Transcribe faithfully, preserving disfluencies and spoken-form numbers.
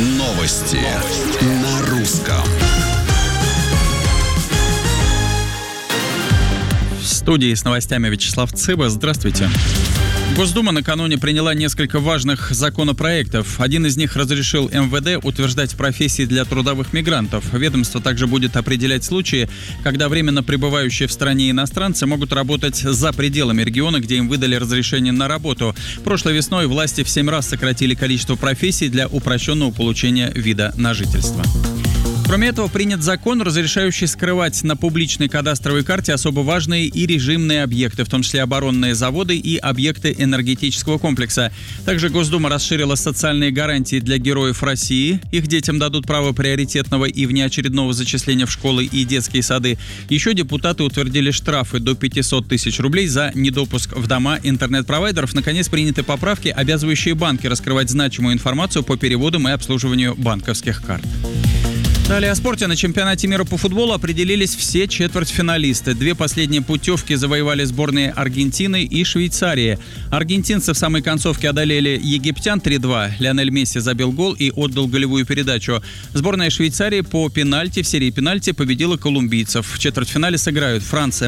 Новости на русском. В студии с новостями Вячеслав Цыба. Здравствуйте. Госдума накануне приняла несколько важных законопроектов. Один из них разрешил эм вэ дэ утверждать профессии для трудовых мигрантов. Ведомство также будет определять случаи, когда временно пребывающие в стране иностранцы могут работать за пределами региона, где им выдали разрешение на работу. Прошлой весной власти в семь раз сократили количество профессий для упрощенного получения вида на жительство. Кроме этого, принят закон, разрешающий скрывать на публичной кадастровой карте особо важные и режимные объекты, в том числе оборонные заводы и объекты энергетического комплекса. Также Госдума расширила социальные гарантии для героев России. Их детям дадут право приоритетного и внеочередного зачисления в школы и детские сады. Еще депутаты утвердили штрафы до пятьсот тысяч рублей за недопуск в дома интернет-провайдеров. Наконец, приняты поправки, обязывающие банки раскрывать значимую информацию по переводам и обслуживанию банковских карт. Далее о спорте. На чемпионате мира по футболу определились все четвертьфиналисты. Две последние путевки завоевали сборные Аргентины и Швейцарии. Аргентинцы в самой концовке одолели египтян три-два. Лионель Месси забил гол и отдал голевую передачу. Сборная Швейцарии по пенальти в серии пенальти победила колумбийцев. В четвертьфинале сыграют Франция,